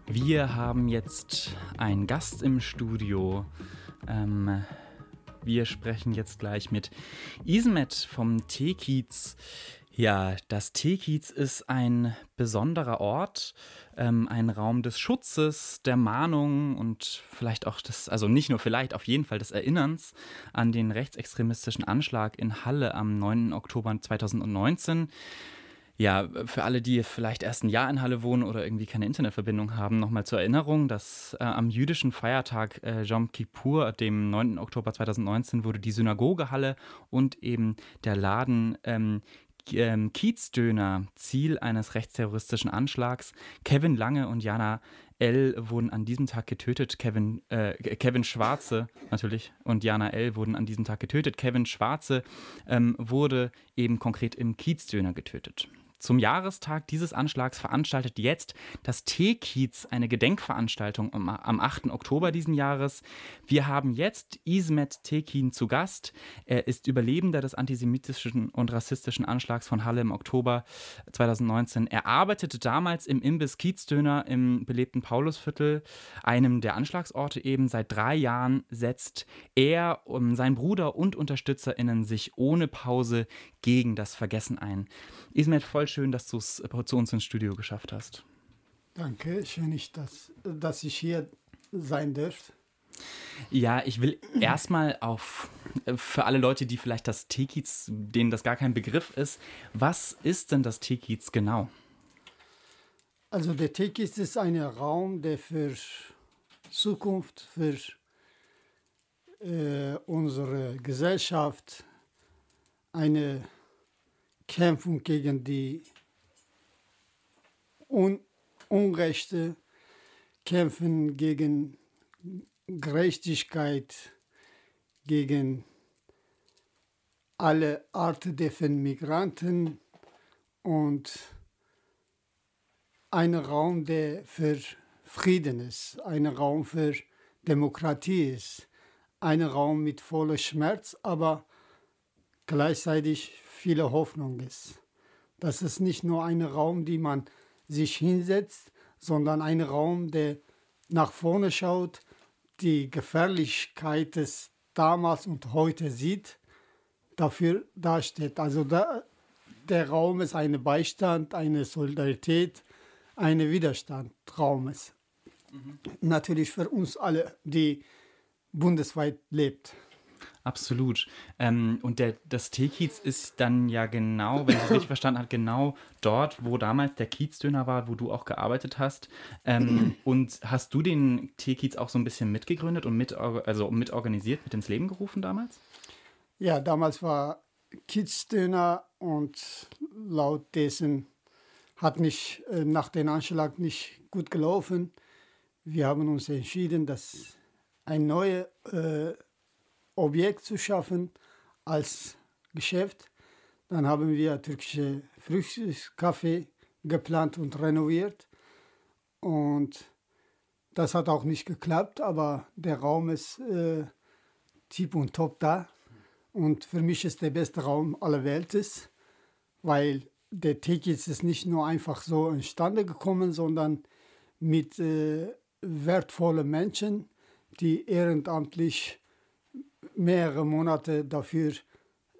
Wir haben jetzt einen Gast im Studio. Wir sprechen jetzt gleich mit Ismet vom Teekiez. Ja, das Teekiez ist ein besonderer Ort, ein Raum des Schutzes, der Mahnung und vielleicht auch also nicht nur vielleicht, auf jeden Fall des Erinnerns an den rechtsextremistischen Anschlag in Halle am 9. Oktober 2019. Ja, für alle, die vielleicht erst ein Jahr in Halle wohnen oder irgendwie keine Internetverbindung haben, nochmal zur Erinnerung, dass am jüdischen Feiertag Jom Kippur, dem 9. Oktober 2019, wurde die Synagoge Halle und eben der Laden Kiezdöner Ziel eines rechtsterroristischen Anschlags. Kevin Lange und Jana L. wurden an diesem Tag getötet. Kevin Schwarze natürlich und Jana L. wurden an diesem Tag getötet. Kevin Schwarze wurde eben konkret im Kiezdöner getötet. Zum Jahrestag dieses Anschlags veranstaltet jetzt das Teekiez eine Gedenkveranstaltung am 8. Oktober diesen Jahres. Wir haben jetzt Ismet Tekin zu Gast. Er ist Überlebender des antisemitischen und rassistischen Anschlags von Halle im Oktober 2019. Er arbeitete damals im Imbiss Kiezdöner im belebten Paulusviertel, einem der Anschlagsorte eben. Seit 3 Jahren setzt er, sein Bruder und UnterstützerInnen sich ohne Pause gegen das Vergessen ein. Ismet, voll schön, dass du es zu uns ins Studio geschafft hast. Danke, schön, dass ich hier sein darf. Ja, ich will erstmal für alle Leute, die vielleicht das Teekiez, denen das gar kein Begriff ist, was ist denn das Teekiez genau? Also der Teekiez ist ein Raum, der für Zukunft, für unsere Gesellschaft eine Kämpfung gegen die Unrechte, kämpfen gegen Gerechtigkeit, gegen alle Arten von Migranten und ein Raum, der für Frieden ist, ein Raum für Demokratie ist, ein Raum mit voller Schmerz, aber gleichzeitig viele Hoffnung ist. Das ist nicht nur ein Raum, den man sich hinsetzt, sondern ein Raum, der nach vorne schaut, die Gefährlichkeit des damals und heute sieht, dafür dasteht. Also der Raum ist ein Beistand, eine Solidarität, ein Widerstandsraum ist. Natürlich für uns alle, die bundesweit lebt. Absolut. Und das Teekiez ist dann ja genau, wenn ich es richtig verstanden habe, genau dort, wo damals der Kiezdöner war, wo du auch gearbeitet hast. Und hast du den Teekiez auch so ein bisschen mitgegründet und mitorganisiert, mit ins Leben gerufen damals? Ja, damals war Kiezdöner und laut dessen hat nicht nach dem Anschlag nicht gut gelaufen. Wir haben uns entschieden, dass ein neues Objekt zu schaffen als Geschäft. Dann haben wir türkische Frühstückskaffee geplant und renoviert. Und das hat auch nicht geklappt, aber der Raum ist tipp und top da. Und für mich ist der beste Raum aller Welt, weil der Teekiez ist nicht nur einfach so entstanden gekommen, sondern mit wertvollen Menschen, die ehrenamtlich mehrere Monate dafür